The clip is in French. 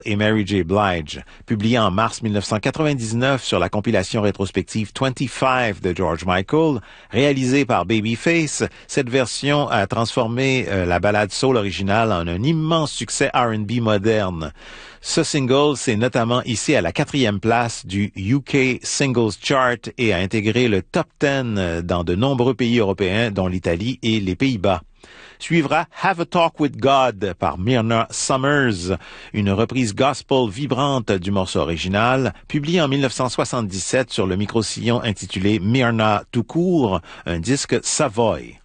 et Mary J. Blige. Publié en mars 1999 sur la compilation rétrospective 25 de George Michael, réalisée par Babyface, cette version a transformé la ballade soul originale en un immense succès R&B moderne. Ce single s'est notamment hissé à la 4e place du UK Singles Chart et a intégré le top 10 dans de nombreux pays européens, dont l'Italie et les Pays-Bas. Suivra Have a Talk with God par Myrna Summers, une reprise gospel vibrante du morceau original, publié en 1977 sur le micro-sillon intitulé Myrna tout court, un disque Savoy.